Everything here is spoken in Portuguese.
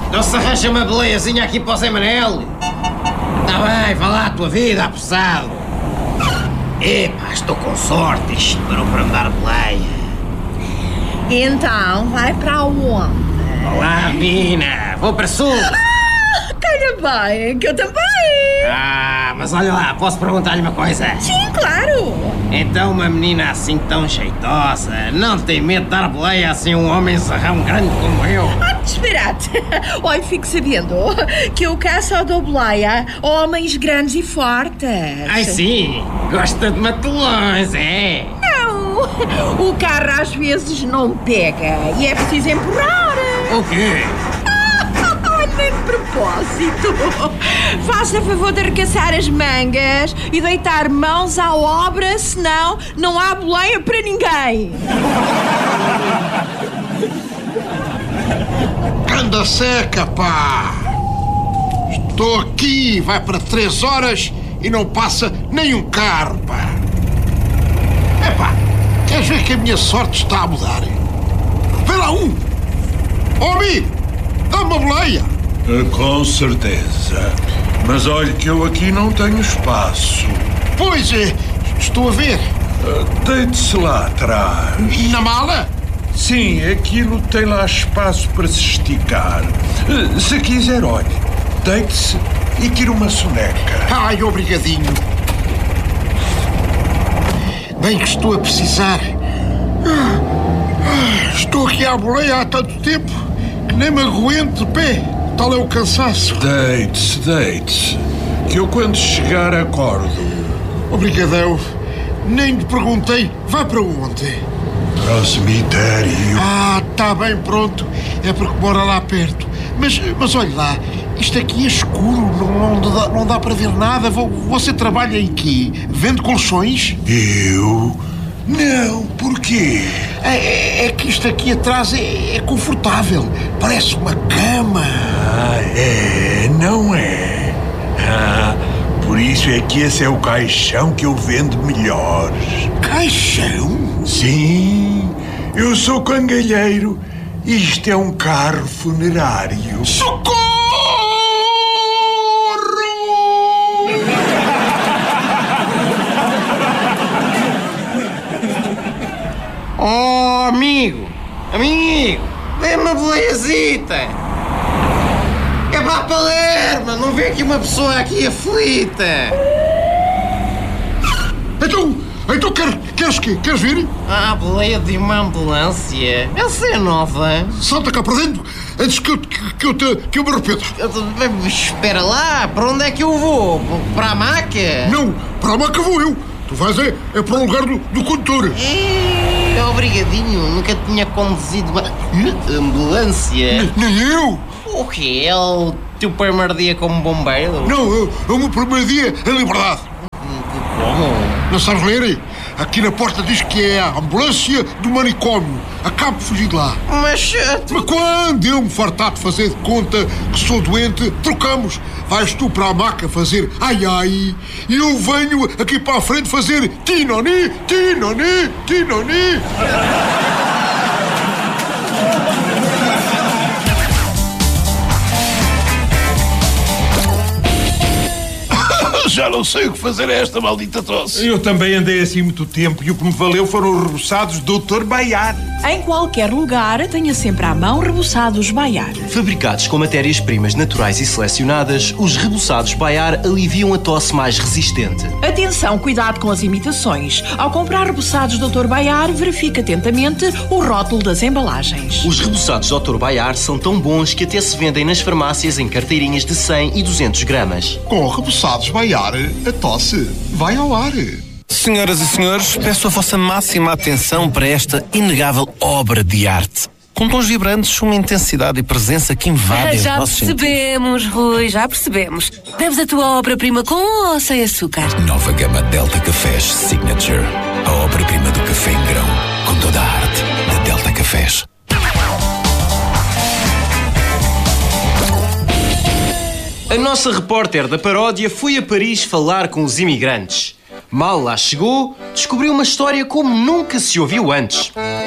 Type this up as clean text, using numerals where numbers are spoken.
Não se arranja uma boleiazinha aqui para o Zé Manel? Tá bem, vá lá a tua vida, apressado. Epá, estou com sorte, isto parou para me dar boleia. Então, vai para onde? Olá, menina, vou para sul. Calha bem, que eu também. Mas olha lá, posso perguntar-lhe uma coisa? Sim, claro. Então uma menina assim tão jeitosa não tem medo de dar boleia assim a um homem zarrão grande como eu? Disparate. Olha, fico sabendo que eu cá só dou boleia a homens grandes e fortes. Ai sim, gosta de matelões, é? Não, o carro às vezes não pega e é preciso empurrar. O quê? Olha, de propósito, faça favor de arregaçar as mangas e deitar mãos à obra, senão não há boleia para ninguém. Anda seca, pá! Estou aqui, vai para 3 horas e não passa nem um carro, pá! Epá, queres ver que a minha sorte está a mudar? Vê lá um! Ó amigo, dá-me uma boleia! Com certeza. Mas olhe que eu aqui não tenho espaço. Pois é, estou a ver. Deite-se lá atrás. Na mala? Sim, aquilo tem lá espaço para se esticar. Se quiser, olhe, deite-se e tire uma soneca. Ai, obrigadinho. Bem que estou a precisar. Estou aqui à boleia há tanto tempo que nem me aguento de pé. Tal é o cansaço. Deite-se, que eu quando chegar acordo. Obrigadão. Nem lhe perguntei. Vai para onde? Para o cemitério. Está bem, pronto. É porque mora lá perto. Mas olha lá, isto aqui é escuro, não dá para ver nada. Você trabalha em quê? Vende colchões? Eu? Não, porquê? É que isto aqui atrás é confortável. Parece uma cama. Não é? Por isso é que esse é o caixão que eu vendo melhor. Caixão? Sim, eu sou cangalheiro. Isto é um carro funerário. Socorro! Oh, amigo, dê-me uma boleiazita. É para a Palerma, não vê aqui uma pessoa aqui aflita. Então queres quê? Queres vir? A boleia de uma ambulância. Essa é nova. Salta cá para dentro antes que eu me arrependa. Espera lá, para onde é que eu vou? Para a maca? Não, para a maca vou eu. Tu vais é para o lugar do condutor. Obrigadinho, nunca tinha conduzido uma ambulância. Nem eu. O quê? É o teu primeiro dia como bombeiro? Não, é o meu primeiro dia em liberdade. Como? Não sabes ler? Aqui na porta diz que é a ambulância do manicômio. Acabo de fugir de lá. Mas quando eu me fartar de fazer de conta que sou doente, trocamos. Vais tu para a maca fazer ai ai e eu venho aqui para a frente fazer tinoni, tinoni, tinoni. Já não sei o que fazer a esta maldita tosse. Eu também andei assim muito tempo e o que me valeu foram os reboçados Dr. Baiar. Em qualquer lugar, tenha sempre à mão reboçados Baiar. Fabricados com matérias-primas naturais e selecionadas, os reboçados Baiar aliviam a tosse mais resistente. Atenção, cuidado com as imitações. Ao comprar reboçados Dr. Baiar, verifique atentamente o rótulo das embalagens. Os reboçados Dr. Baiar são tão bons que até se vendem nas farmácias em carteirinhas de 100 e 200 gramas. Com reboçados Baiar, a tosse vai ao ar. Senhoras e senhores, peço a vossa máxima atenção para esta inegável obra de arte. Com tons vibrantes, uma intensidade e presença que invadem os Já nossos sentidos. percebemos, Rui, já percebemos. Deves a tua obra-prima com ou sem açúcar? Nova gama Delta Cafés Signature. A obra-prima do café em grão, com toda a arte da Delta Cafés. A nossa repórter da paródia foi a Paris falar com os imigrantes. Mal lá chegou, descobriu uma história como nunca se ouviu antes.